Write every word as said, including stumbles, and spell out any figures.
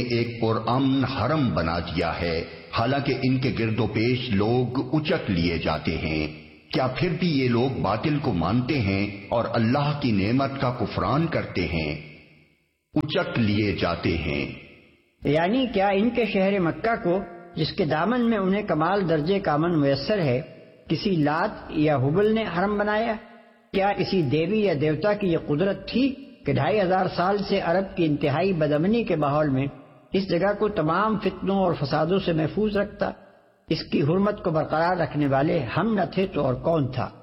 एक पुरअमन हरम बना दिया है, हालांकि इनके गिरदोपेश लोग उचक लिए जाते हैं। क्या फिर भी ये लोग बातिल को मानते हैं और अल्लाह की नेमत का कुफरान करते हैं? उचक लिए जाते हैं, यानी क्या इनके शहर मक्का को, जिसके दामन में उन्हें कमाल दर्जे का अमन मुयस्सर है, किसी लात या हुबल ने हरम बनाया? क्या किसी देवी या देवता की यह कुदरत थी कि ढाई हजार साल से अरब की इंतहाई बदअमनी के माहौल में इस जगह को तमाम फितनों और फसादों से महफूज रखता? इसकी हुर्मत को बरकरार रखने वाले हम न थे तो और कौन था।